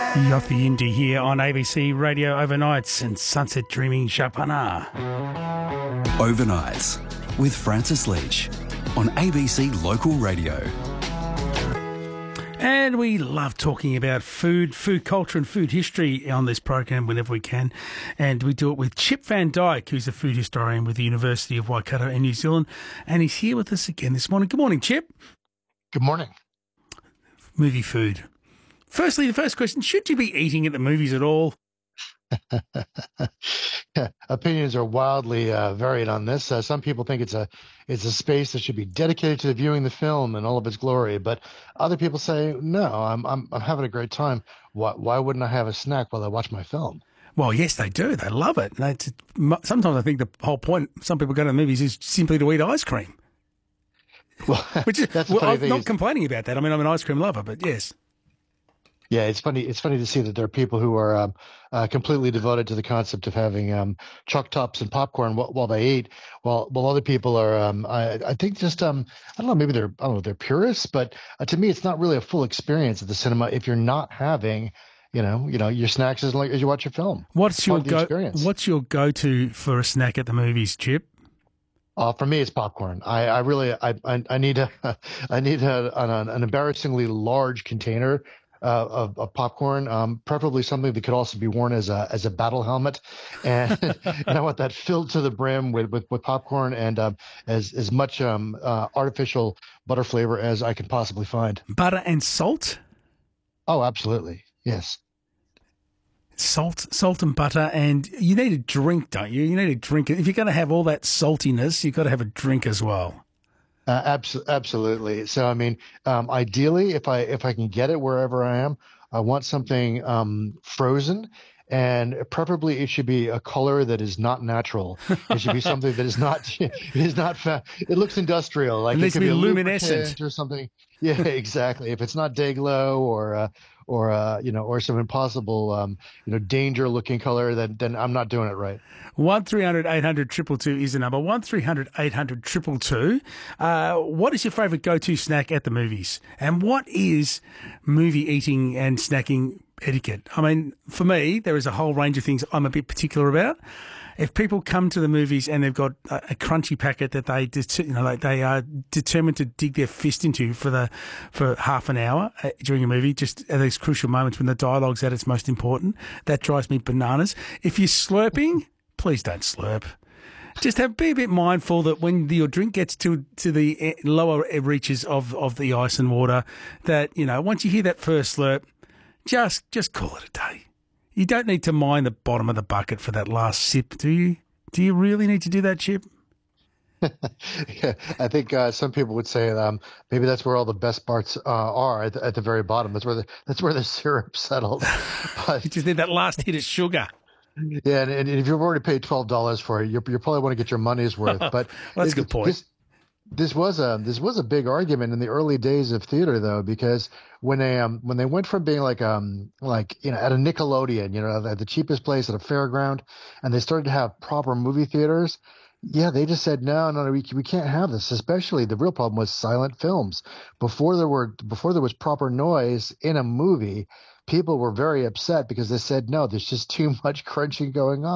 Yothi Indy here on ABC Radio Overnights and Sunset Dreaming Chapana. Overnights with Francis Leach on ABC Local Radio. And we love talking about food culture and food history on this program whenever we can. And we do it with Chip Van Dyke, who's a food historian with the University of Waikato in New Zealand. And he's here with us again this morning. Good morning, Chip. Good morning. Movie food. Firstly, the first question, should you be eating at the movies at all? Opinions are wildly varied on this. Some people think it's a space that should be dedicated to viewing the film in all of its glory, but other people say no. I'm having a great time. Why wouldn't I have a snack while I watch my film? Well, yes, they do. They love it. Sometimes I think the whole point some people go to the movies is simply to eat ice cream. Well, I'm not complaining about that. I mean, I'm an ice cream lover, but yes. Yeah, it's funny. It's funny to see that there are people who are completely devoted to the concept of having chalk tops and popcorn while they eat, while other people are, I think, just I don't know, maybe they're purists, but to me, it's not really a full experience at the cinema if you're not having, your snacks as you watch your film. What's your go-to for a snack at the movies, Chip? For me, it's popcorn. I really need an embarrassingly large container of popcorn, preferably something that could also be worn as a battle helmet, and and I want that filled to the brim with popcorn and as much artificial butter flavor as I can possibly find. Butter and salt? Oh, absolutely, yes. Salt and butter, and you need a drink, don't you? You need a drink. If you're going to have all that saltiness, you've got to have a drink as well. Absolutely. So, I mean, ideally, if I can get it wherever I am, I want something frozen, and preferably it should be a color that is not natural. It should be something that is not it looks industrial, like it could be luminescent or something. Yeah, exactly. If it's not Day-Glo or some impossible danger looking color, then I'm not doing it right. 1300 800 222 is the number. 1300 800 222. What is your favourite go-to snack at the movies? And what is movie eating and snacking etiquette? I mean, for me, there is a whole range of things I'm a bit particular about. If people come to the movies and they've got a crunchy packet that they are determined to dig their fist into for half an hour during a movie, just at these crucial moments when the dialogue's at its most important, that drives me bananas. If you're slurping, please don't slurp. Just be a bit mindful that when your drink gets to the lower reaches of the ice and water, that once you hear that first slurp, just call it a day. You don't need to mind the bottom of the bucket for that last sip, do you? Do you really need to do that, Chip? Yeah, I think some people would say maybe that's where all the best parts are at the very bottom. That's where the syrup settles. But you just need that last hit of sugar. Yeah, and if you've already paid $12 for it, you probably want to get your money's worth. But well, that's a good point. This was a big argument in the early days of theater, though, because when they went from being like at a Nickelodeon, at the cheapest place at a fairground, and they started to have proper movie theaters, yeah, they just said no, we can't have this. Especially the real problem was silent films. Before there was proper noise in a movie, people were very upset because they said no, there's just too much crunching going on.